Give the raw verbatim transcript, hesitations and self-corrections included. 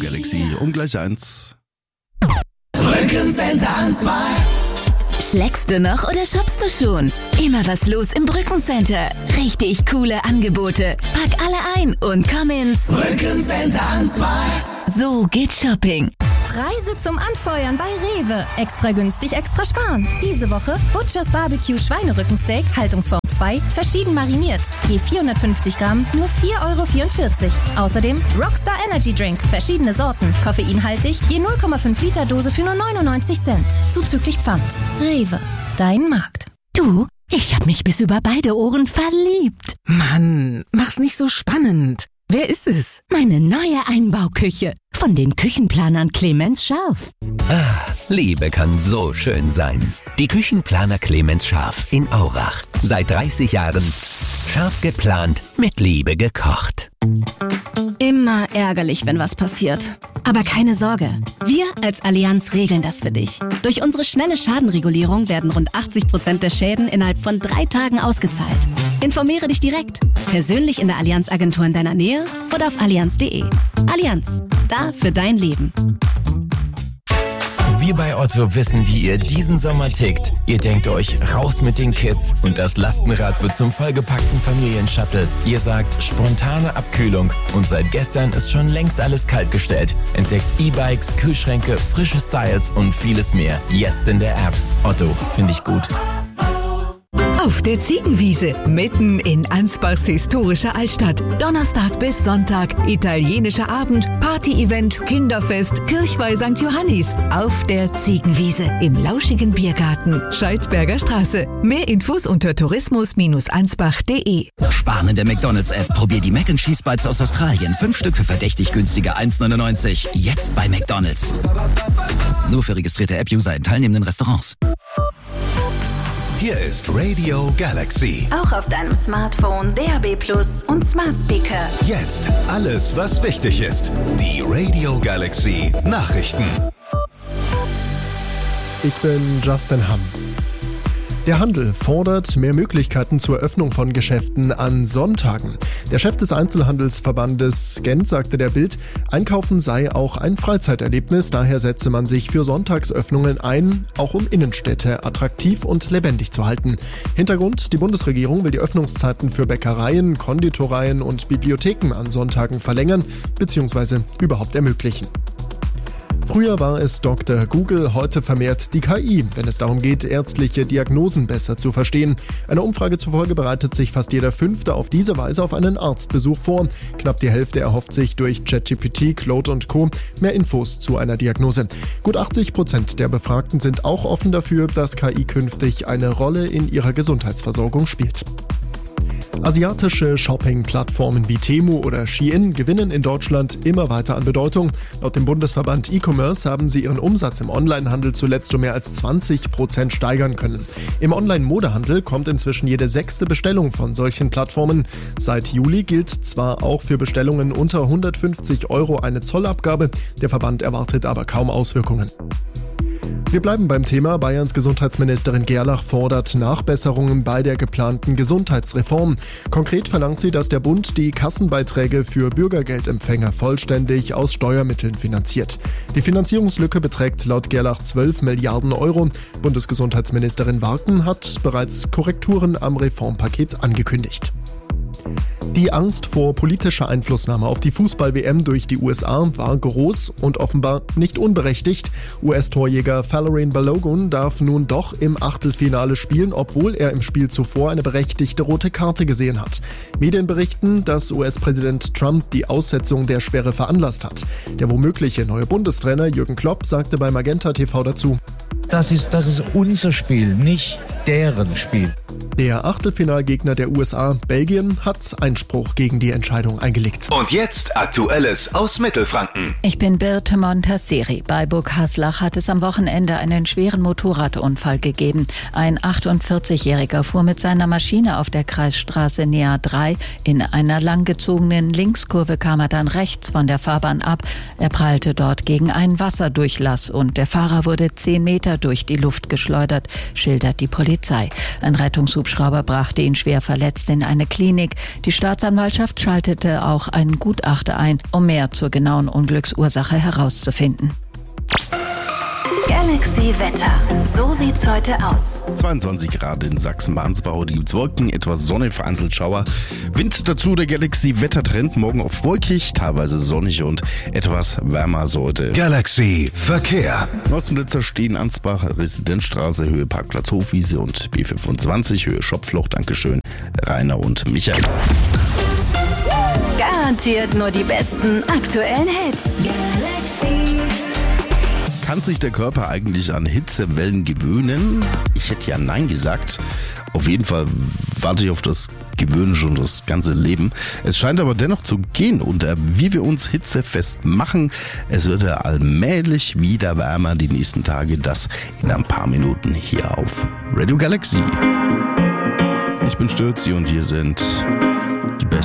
Galaxy um gleich eins. Brückencenter Ansbach. Schlägst du noch oder shoppst du schon? Immer was los im Brückencenter. Richtig coole Angebote. Pack alle ein und komm ins Brückencenter Ansbach. So geht Shopping. Preise zum Anfeuern bei Rewe. Extra günstig, extra sparen. Diese Woche Butchers Barbecue Schweinerückensteak, Haltungsform zwei, verschieden mariniert. Je vierhundertfünfzig Gramm, nur vier Euro vierundvierzig. Außerdem Rockstar Energy Drink, verschiedene Sorten. Koffeinhaltig, je null Komma fünf Liter Dose für nur neunundneunzig Cent. Zuzüglich Pfand. Rewe, dein Markt. Du, ich hab mich bis über beide Ohren verliebt. Mann, mach's nicht so spannend. Wer ist es? Meine neue Einbauküche. Von den Küchenplanern Clemens Scharf. Ah, Liebe kann so schön sein. Die Küchenplaner Clemens Scharf in Aurach. Seit dreißig Jahren scharf geplant, mit Liebe gekocht. Immer ärgerlich, wenn was passiert. Aber keine Sorge, wir als Allianz regeln das für dich. Durch unsere schnelle Schadenregulierung werden rund achtzig Prozent der Schäden innerhalb von drei Tagen ausgezahlt. Informiere dich direkt, persönlich in der Allianz-Agentur in deiner Nähe oder auf allianz punkt de. Allianz, da für dein Leben. Wir bei Otto wissen, wie ihr diesen Sommer tickt. Ihr denkt euch, raus mit den Kids und das Lastenrad wird zum vollgepackten Familienshuttle. Ihr sagt, spontane Abkühlung und seit gestern ist schon längst alles kaltgestellt. Entdeckt E-Bikes, Kühlschränke, frische Styles und vieles mehr. Jetzt in der App. Otto, finde ich gut. Auf der Ziegenwiese, mitten in Ansbachs historischer Altstadt. Donnerstag bis Sonntag, italienischer Abend, Party-Event, Kinderfest, Kirchweih Sankt Johannis. Auf der Ziegenwiese, im lauschigen Biergarten, Schaltberger Straße. Mehr Infos unter tourismus ansbach punkt de. Sparen in der McDonalds-App. Probier die Mac and Cheese Bites aus Australien. Fünf Stück für verdächtig günstige eins neunundneunzig. Jetzt bei McDonalds. Nur für registrierte App-User in teilnehmenden Restaurants. Hier ist Radio Galaxy. Auch auf deinem Smartphone, D A B Plus und Smart Speaker. Jetzt alles, was wichtig ist. Die Radio Galaxy Nachrichten. Ich bin Justin Hamm. Der Handel fordert mehr Möglichkeiten zur Öffnung von Geschäften an Sonntagen. Der Chef des Einzelhandelsverbandes Gent sagte der Bild, Einkaufen sei auch ein Freizeiterlebnis, daher setze man sich für Sonntagsöffnungen ein, auch um Innenstädte attraktiv und lebendig zu halten. Hintergrund, die Bundesregierung will die Öffnungszeiten für Bäckereien, Konditoreien und Bibliotheken an Sonntagen verlängern bzw. überhaupt ermöglichen. Früher war es Doktor Google, heute vermehrt die K I, wenn es darum geht, ärztliche Diagnosen besser zu verstehen. Einer Umfrage zufolge bereitet sich fast jeder Fünfte auf diese Weise auf einen Arztbesuch vor. Knapp die Hälfte erhofft sich durch ChatGPT, Claude und Co. mehr Infos zu einer Diagnose. Gut achtzig Prozent der Befragten sind auch offen dafür, dass K I künftig eine Rolle in ihrer Gesundheitsversorgung spielt. Asiatische Shopping-Plattformen wie Temu oder Shein gewinnen in Deutschland immer weiter an Bedeutung. Laut dem Bundesverband E-Commerce haben sie ihren Umsatz im Onlinehandel zuletzt um mehr als zwanzig Prozent steigern können. Im Online-Modehandel kommt inzwischen jede sechste Bestellung von solchen Plattformen. Seit Juli gilt zwar auch für Bestellungen unter hundertfünfzig Euro eine Zollabgabe, der Verband erwartet aber kaum Auswirkungen. Wir bleiben beim Thema. Bayerns Gesundheitsministerin Gerlach fordert Nachbesserungen bei der geplanten Gesundheitsreform. Konkret verlangt sie, dass der Bund die Kassenbeiträge für Bürgergeldempfänger vollständig aus Steuermitteln finanziert. Die Finanzierungslücke beträgt laut Gerlach zwölf Milliarden Euro. Bundesgesundheitsministerin Warken hat bereits Korrekturen am Reformpaket angekündigt. Die Angst vor politischer Einflussnahme auf die Fußball-W M durch die U S A war groß und offenbar nicht unberechtigt. U S-Torjäger Falarin Balogun darf nun doch im Achtelfinale spielen, obwohl er im Spiel zuvor eine berechtigte rote Karte gesehen hat. Medien berichten, dass U S-Präsident Trump die Aussetzung der Sperre veranlasst hat. Der womögliche neue Bundestrainer Jürgen Klopp sagte bei Magenta T V dazu: Das ist, das ist unser Spiel, nicht deren Spiel. Der Achtelfinalgegner der U S A, Belgien, hat Einspruch gegen die Entscheidung eingelegt. Und jetzt Aktuelles aus Mittelfranken. Ich bin Birte Montasseri. Bei Burghaslach hat es am Wochenende einen schweren Motorradunfall gegeben. Ein achtundvierzigjähriger fuhr mit seiner Maschine auf der Kreisstraße N E A drei. In einer langgezogenen Linkskurve kam er dann rechts von der Fahrbahn ab. Er prallte dort gegen einen Wasserdurchlass und der Fahrer wurde zehn Meter durch die Luft geschleudert, schildert die Polizei. Ein Rettungshubschrauber Hubschrauber brachte ihn schwer verletzt in eine Klinik. Die Staatsanwaltschaft schaltete auch einen Gutachter ein, um mehr zur genauen Unglücksursache herauszufinden. Galaxy Wetter. So sieht's heute aus. zweiundzwanzig Grad in Sachsen-Bahnsbau, die gibt's Wolken, etwas Sonne, vereinzelt Schauer. Wind dazu, der Galaxy Wettertrend, morgen oft wolkig, teilweise sonnig und etwas wärmer sollte. Galaxy Verkehr. Außenblitzer stehen Ansbach, Residenzstraße, Höhe Parkplatz Hofwiese und B fünfundzwanzig, Höhe Schopfloch, Dankeschön, Rainer und Michael. Garantiert nur die besten aktuellen Hits. Galaxy. Kann sich der Körper eigentlich an Hitzewellen gewöhnen? Ich hätte ja Nein gesagt. Auf jeden Fall warte ich auf das Gewöhnen schon das ganze Leben. Es scheint aber dennoch zu gehen. Und äh, wie wir uns hitzefest machen, es wird ja allmählich wieder wärmer die nächsten Tage. Das in ein paar Minuten hier auf Radio Galaxy. Ich bin Stürzi und hier sind die besten